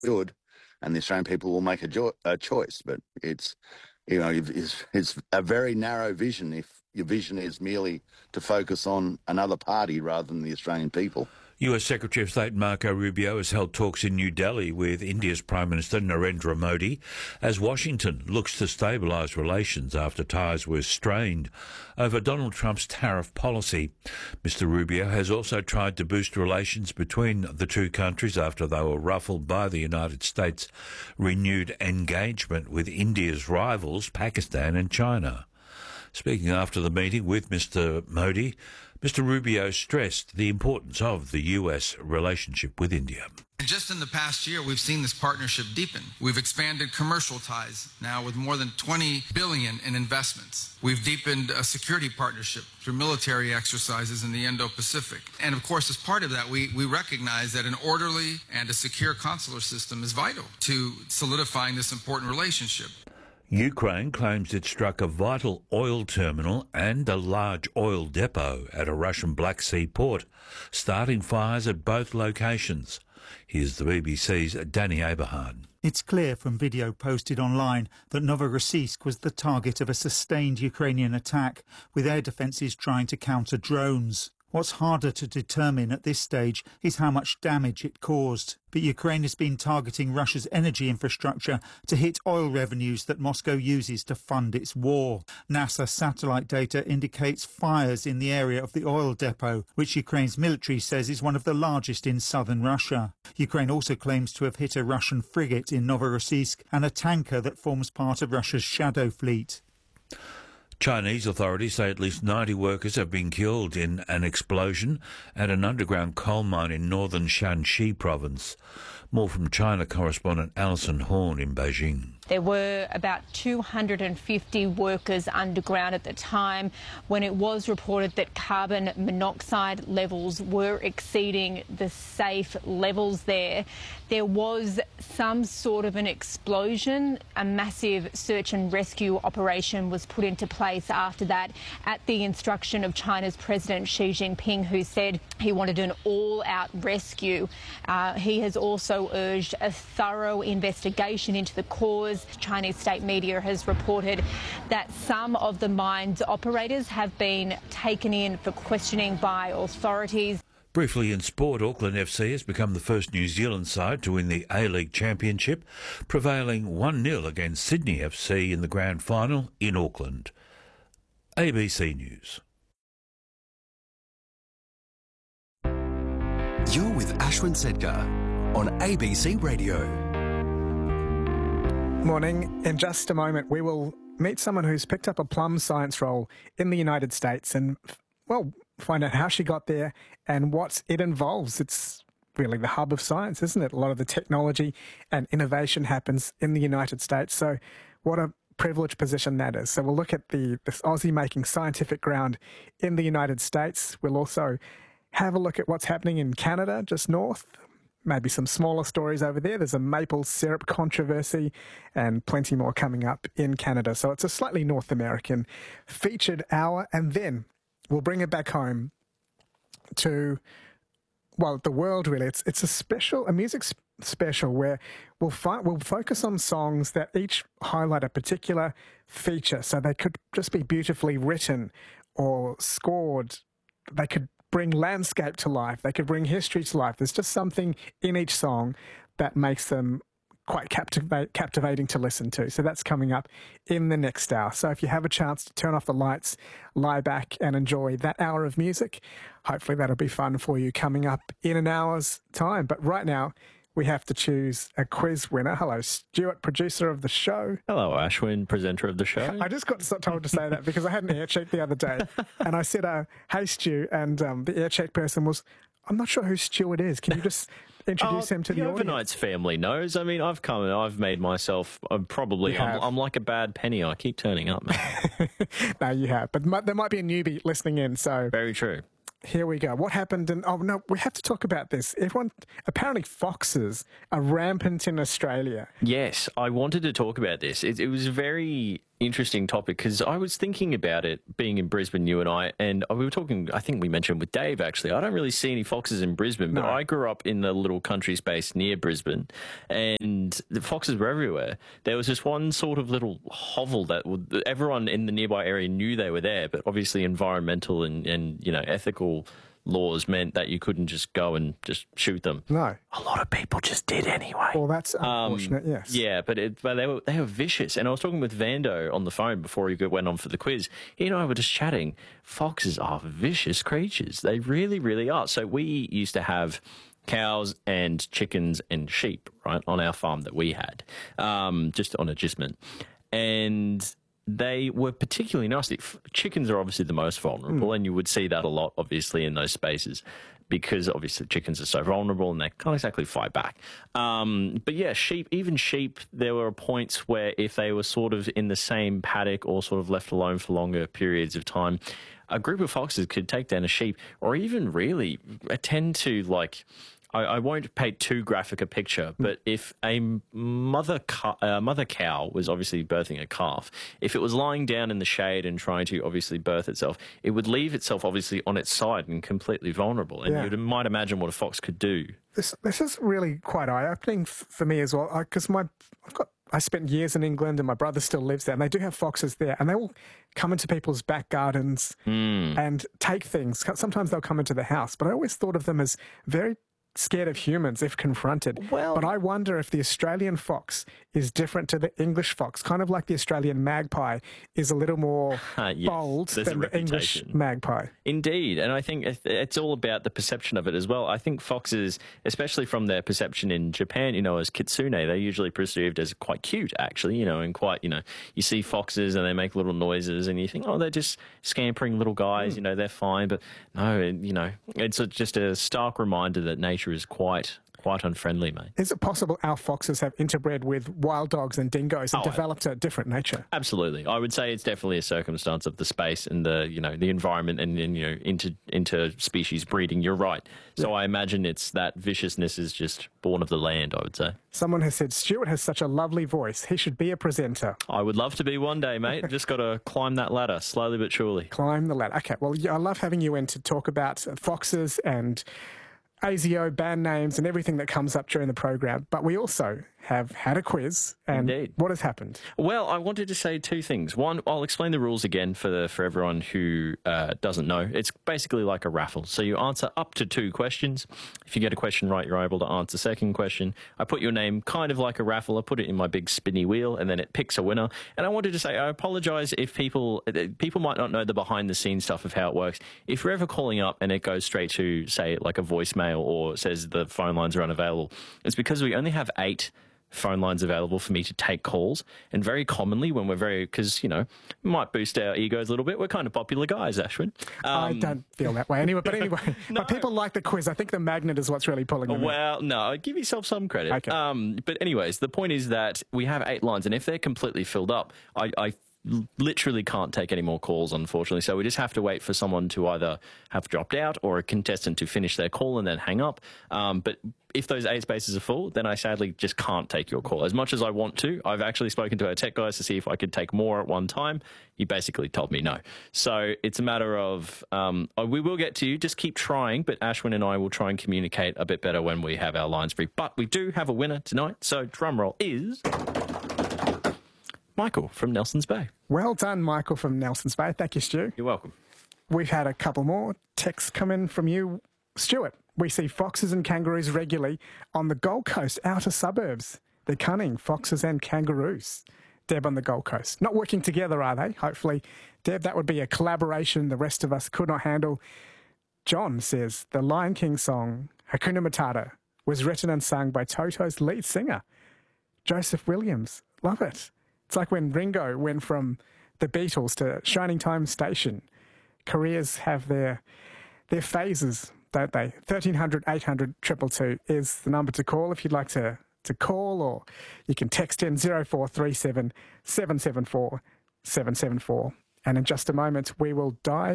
good, and the Australian people will make a choice. But it's a very narrow vision if your vision is merely to focus on another party rather than the Australian people. US Secretary of State Marco Rubio has held talks in New Delhi with India's Prime Minister Narendra Modi as Washington looks to stabilise relations after ties were strained over Donald Trump's tariff policy. Mr Rubio has also tried to boost relations between the two countries after they were ruffled by the United States' renewed engagement with India's rivals Pakistan and China. Speaking after the meeting with Mr Modi, Mr Rubio stressed the importance of the US relationship with India. And just in the past year, we've seen this partnership deepen. We've expanded commercial ties now with more than $20 billion in investments. We've deepened a security partnership through military exercises in the Indo-Pacific. And of course, as part of that, we recognize that an orderly and a secure consular system is vital to solidifying this important relationship. Ukraine claims it struck a vital oil terminal and a large oil depot at a Russian Black Sea port, starting fires at both locations. Here's the BBC's Danny Aberhard. It's clear from video posted online that Novorossiysk was the target of a sustained Ukrainian attack, with air defences trying to counter drones. What's harder to determine at this stage is how much damage it caused. But Ukraine has been targeting Russia's energy infrastructure to hit oil revenues that Moscow uses to fund its war. NASA satellite data indicates fires in the area of the oil depot, which Ukraine's military says is one of the largest in southern Russia. Ukraine also claims to have hit a Russian frigate in Novorossiysk and a tanker that forms part of Russia's Shadow Fleet. Chinese authorities say at least 90 workers have been killed in an explosion at an underground coal mine in northern Shanxi province. More from China correspondent Alison Horn in Beijing. There were about 250 workers underground at the time when it was reported that carbon monoxide levels were exceeding the safe levels there. There was some sort of an explosion. A massive search and rescue operation was put into place after that at the instruction of China's President Xi Jinping, who said he wanted an all-out rescue. He has also urged a thorough investigation into the cause. Chinese state media has reported that some of the mine's operators have been taken in for questioning by authorities. Briefly in sport, Auckland FC has become the first New Zealand side to win the A-League Championship, prevailing 1-0 against Sydney FC in the grand final in Auckland. ABC News. You're with Ashwin Sedgar on ABC Radio. Morning. In just a moment, we will meet someone who's picked up a plum science role in the United States and, well, find out how she got there and what it involves. It's really the hub of science, isn't it? A lot of the technology and innovation happens in the United States. So what a privileged position that is. So we'll look at this Aussie making scientific ground in the United States. We'll also have a look at what's happening in Canada, just north. Maybe some smaller stories over there. There's a maple syrup controversy and plenty more coming up in Canada. So it's a slightly North American featured hour. And then we'll bring it back home to, well, the world really. It's a music special where we'll focus on songs that each highlight a particular feature. So they could just be beautifully written or scored. They could bring landscape to life. They could bring history to life. There's just something in each song that makes them quite captivating to listen to. So that's coming up in the next hour. So if you have a chance to turn off the lights, lie back and enjoy that hour of music, hopefully that'll be fun for you coming up in an hour's time. But right now, we have to choose a quiz winner. Hello, Stuart, producer of the show. Hello, Ashwin, presenter of the show. I just got told to say that because I had an air check the other day and I said, hey, Stu, and the air check person was, I'm not sure who Stuart is. Can you just introduce him to the audience? The overnight's family knows. I mean, I've made myself, I'm like a bad penny. I keep turning up, man. No, you have. But there might be a newbie listening in, so. Very true. Here we go. What happened? Oh, no, we have to talk about this. Apparently foxes are rampant in Australia. Yes, I wanted to talk about this. It was very interesting topic because I was thinking about it being in Brisbane, you and we were talking, I think we mentioned with Dave actually, I don't really see any foxes in Brisbane, but I grew up in the little country space near Brisbane and the foxes were everywhere. There was just one sort of little hovel that everyone in the nearby area knew they were there, but obviously environmental and you know, ethical laws meant that you couldn't just go and just shoot them. No. A lot of people just did anyway. Well, that's unfortunate, yes. Yeah, but they were vicious. And I was talking with Vando on the phone before he went on for the quiz. He and I were just chatting. Foxes are vicious creatures. They really, really are. So we used to have cows and chickens and sheep, right, on our farm that we had, just on a gisment. And they were particularly nasty. Chickens are obviously the most vulnerable, and you would see that a lot, obviously, in those spaces because, obviously, chickens are so vulnerable and they can't exactly fight back. But, yeah, sheep, there were points where if they were sort of in the same paddock or sort of left alone for longer periods of time, a group of foxes could take down a sheep or even really attend to, like, I won't paint too graphic a picture, but if a mother cow was obviously birthing a calf, if it was lying down in the shade and trying to obviously birth itself, it would leave itself obviously on its side and completely vulnerable. And you might imagine what a fox could do. This is really quite eye-opening for me as well, because I spent years in England and my brother still lives there, and they do have foxes there, and they will come into people's back gardens and take things. Sometimes they'll come into the house, but I always thought of them as very scared of humans if confronted. Well, but I wonder if the Australian fox is different to the English fox, kind of like the Australian magpie is a little more bold than the English magpie. Indeed, and I think it's all about the perception of it as well. I think foxes, especially from their perception in Japan, you know, as kitsune, they're usually perceived as quite cute, actually, you know, and quite, you know, you see foxes and they make little noises and you think, oh, they're just scampering little guys, you know, they're fine. But no, you know, it's just a stark reminder that nature is quite unfriendly, mate. Is it possible our foxes have interbred with wild dogs and dingoes and developed a different nature? Absolutely. I would say it's definitely a circumstance of the space and the, you know, the environment and you know, interspecies breeding. You're right. So I imagine it's that viciousness is just born of the land, I would say. Someone has said, Stuart has such a lovely voice. He should be a presenter. I would love to be one day, mate. Just got to climb that ladder, slowly but surely. Climb the ladder. Okay, well, I love having you in to talk about foxes and ASIO, band names and everything that comes up during the program. But we also have had a quiz. And Indeed. What has happened? Well, I wanted to say two things. One, I'll explain the rules again for everyone who doesn't know. It's basically like a raffle. So you answer up to 2 questions. If you get a question right, you're able to answer second question. I put your name kind of like a raffle. I put it in my big spinny wheel and then it picks a winner. And I wanted to say, I apologize if people might not know the behind the scenes stuff of how it works. If you're ever calling up and it goes straight to, say, like a voicemail or says the phone lines are unavailable, it's because we only have 8 phone lines available for me to take calls. And very commonly when because, you know, might boost our egos a little bit. We're kind of popular guys, Ashwin. I don't feel that way anyway. But anyway, no. But people like the quiz. I think the magnet is what's really pulling them in. No, give yourself some credit. Okay. But anyways, the point is that we have 8 lines. And if they're completely filled up, I literally can't take any more calls, unfortunately. So we just have to wait for someone to either have dropped out or a contestant to finish their call and then hang up. But if those 8 spaces are full, then I sadly just can't take your call. As much as I want to, I've actually spoken to our tech guys to see if I could take more at one time. He basically told me no. So it's a matter of, we will get to you, just keep trying, but Ashwin and I will try and communicate a bit better when we have our lines free. But we do have a winner tonight, so drum roll is Michael from Nelson's Bay. Well done, Michael from Nelson's Bay. Thank you, Stu. You're welcome. We've had a couple more texts come in from you, Stuart. We see foxes and kangaroos regularly on the Gold Coast outer suburbs. They're cunning, foxes and kangaroos. Deb on the Gold Coast. Not working together, are they? Hopefully. Deb, that would be a collaboration the rest of us could not handle. John says, the Lion King song, Hakuna Matata, was written and sung by Toto's lead singer, Joseph Williams. Love it. It's like when Ringo went from the Beatles to Shining Time Station. Careers have their phases, don't they? 1300 800 222 is the number to call if you'd like to call, or you can text in 0437 774 774. And in just a moment, we will dive